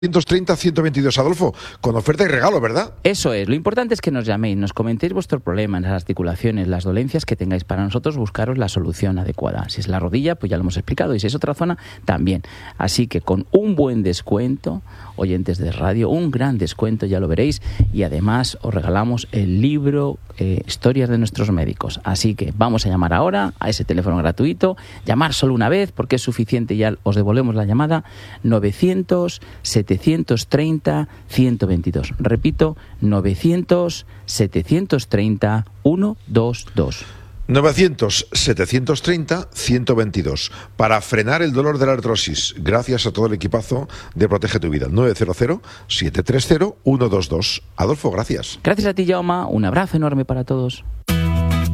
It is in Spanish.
130-122, Adolfo, con oferta y regalo, ¿verdad? Eso es, lo importante es que nos llaméis, nos comentéis vuestro problema en las articulaciones, las dolencias que tengáis, para nosotros buscaros la solución adecuada. Si es la rodilla, pues ya lo hemos explicado, y si es otra zona, también. Así que con un buen descuento, oyentes de radio, un gran descuento, ya lo veréis, y además os regalamos el libro Historias de nuestros médicos. Así que vamos a llamar ahora a ese teléfono gratuito, llamar solo una vez porque es suficiente, ya os devolvemos la llamada, 900-730-122. Repito, 900-730-122. 900-730-122 para frenar el dolor de la artrosis, gracias a todo el equipazo de Protege tu Vida. 900-730-122. Adolfo, gracias. Gracias a ti, Jaume. Un abrazo enorme para todos.